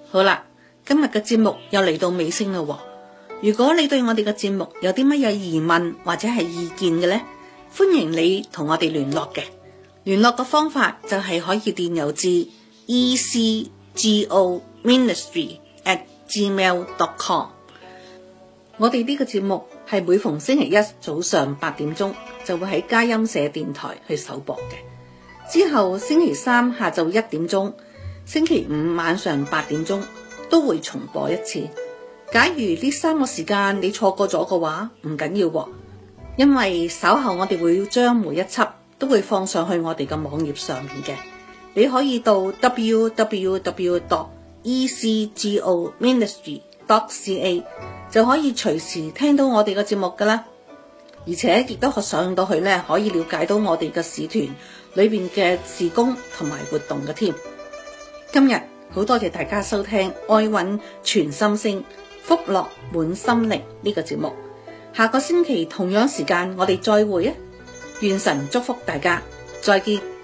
好啦，今日嘅節目又嚟到尾聲啦喎。如果你對我哋嘅節目有啲乜嘢疑問或者係意見嘅呢，歡迎你同我哋聯絡嘅。聯絡嘅方法就係可以電郵至 ecgoministry@gmail.com。我哋呢個節目係每逢星期一早上8點鐘就會喺佳音社電台去首播嘅，之後星期三下晝1點鐘，星期五晚上8點鐘都會重播一次。假如呢3個時間你錯過咗嘅話，唔緊要喎，因為稍後我哋會將每一輯都會放上去我哋嘅網頁上面嘅。你可以到 www.ecgoministry.ca 就可以隨時聽到我哋嘅節目噶啦，而且亦都上到去呢，可以了解到我哋嘅使團裏邊嘅事工同埋活動嘅添。今日好多謝大家收聽愛韻全心聲福樂滿心靈呢個節目，下個星期同樣時間我哋再會啊！願神祝福大家，再見。